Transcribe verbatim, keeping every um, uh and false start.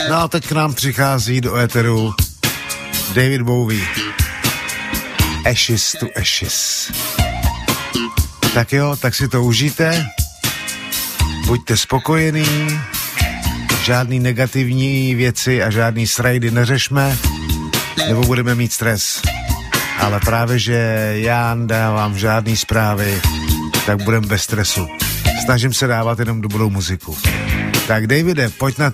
No a teď k nám přichází do éteru David Bowie. Ashes to Ashes. Tak jo, tak si to užijte. Buďte spokojení. Žádný negativní věci a žádný srajdy neřešme, nebo budeme mít stres. Ale právě, že já nedávám žádný zprávy, tak budeme bez stresu. Snažím se dávat jenom dobrou muziku. Tak Davide, pojď na to.